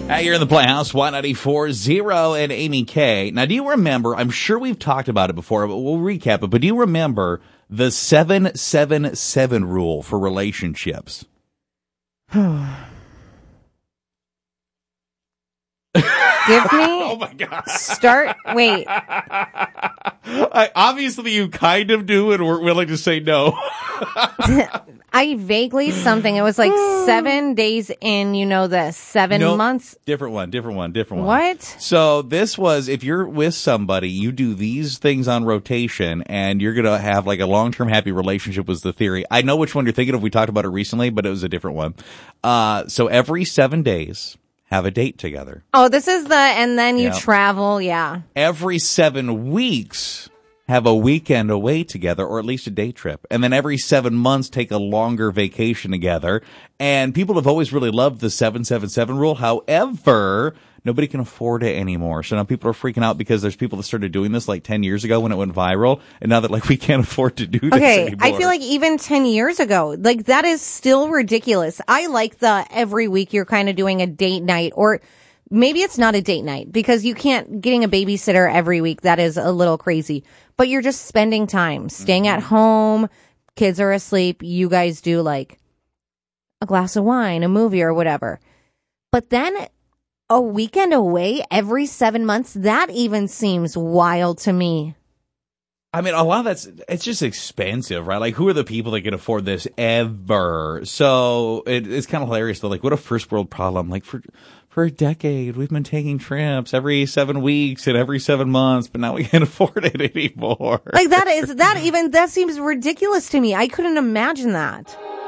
Hey, you're in the Playhouse, 194.0 and Amy K. Now, do you remember, I'm sure we've talked about it before, but we'll recap it, but do you remember the 777 rule for relationships? Give me. Oh my God. Wait. Obviously, you kind of do and weren't willing to say no. I vaguely something. It was like 7 days in, the 7 months. Different one. What? So this was, if you're with somebody, you do these things on rotation and you're going to have like a long-term happy relationship was the theory. I know which one you're thinking of. We talked about it recently, but it was a different one. So every 7 days, have a date together. Oh, this is and then you travel, yeah. Every 7 weeks, have a weekend away together, or at least a day trip. And then every 7 months, take a longer vacation together. And people have always really loved the 777 rule. However, nobody can afford it anymore. So now people are freaking out because there's people that started doing this like 10 years ago when it went viral. And now that like we can't afford to do this anymore. I feel like even 10 years ago, like that is still ridiculous. I like the every week you're kind of doing a date night, or maybe it's not a date night because you can't getting a babysitter every week. That is a little crazy, but you're just spending time staying at home. Kids are asleep. You guys do like a glass of wine, a movie or whatever. But then a weekend away every 7 months, that even seems wild to me. I mean, a lot of it's just expensive, right? Like, who are the people that can afford this ever? So it's kind of hilarious though. Like, what a first world problem. Like, for a decade, we've been taking trips every 7 weeks and every 7 months, but now we can't afford it anymore. Like, that seems ridiculous to me. I couldn't imagine that.